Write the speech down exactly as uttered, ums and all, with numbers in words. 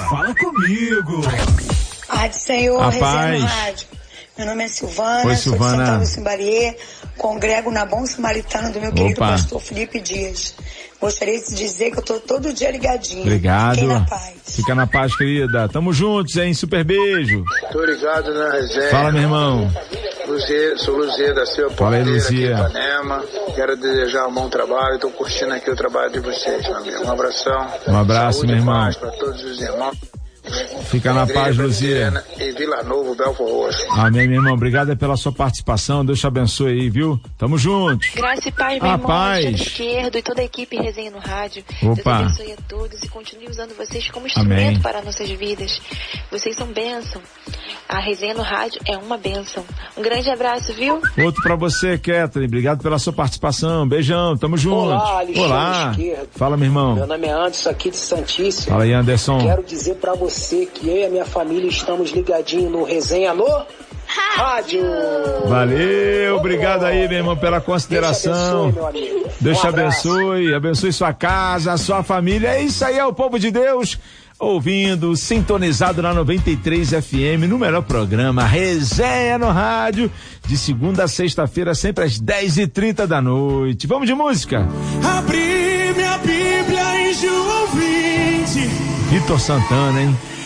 Fala comigo. Rádio Senhor, Resenha no Rádio. Meu nome é Silvana, Oi, sou Silvana. de São Paulo, Simbariê, congrego na Bom Samaritano do meu Opa. querido pastor Felipe Dias. Gostaria de dizer que eu tô todo dia ligadinho. Obrigado. Fiquem na paz. Fica na paz, querida. Tamo juntos, hein? Super beijo. Tô ligado na resenha. Fala, meu irmão. Luzia, sou Luzia da Silva Fala aí, Porteira, aqui em Luzia. Ipanema. Quero desejar um bom trabalho. Tô curtindo aqui o trabalho de vocês, meu amigo. Um abração. Um abraço, Saúde meu e irmão. paz pra todos os irmãos. Fica na paz, Luzia. E Vila Novo, Belfor Roxo. Amém, meu irmão. Obrigado pela sua participação. Deus te abençoe aí, viu? Tamo juntos. Graça e paz, meu A irmão, paz. Alexandre Esquerdo e toda a equipe Resenha no Rádio. Opa. Deus abençoe a todos e continue usando vocês como instrumento Amém. para nossas vidas. Vocês são bênção. A Resenha no Rádio é uma bênção. Um grande abraço, viu? Outro pra você, Kathleen. Obrigado pela sua participação. Beijão. Tamo junto. Olá, Alexandre Olá. Esquerdo. Fala, meu irmão. Meu nome é Anderson, aqui de Santíssimo. Fala aí, Anderson. Quero dizer pra você que eu e a minha família estamos ligadinhos no Resenha no Rádio. Valeu, obrigado aí, meu irmão, pela consideração. Deus te abençoe, meu amigo. Deus Um te abraço. abençoe, abençoe sua casa, sua família. É isso aí, é o povo de Deus, ouvindo, sintonizado na noventa e três F M, no melhor programa, Resenha no Rádio, de segunda a sexta-feira, sempre às dez e trinta da noite. Vamos de música? Abri minha Bíblia em João vinte. Vitor Santana, hein?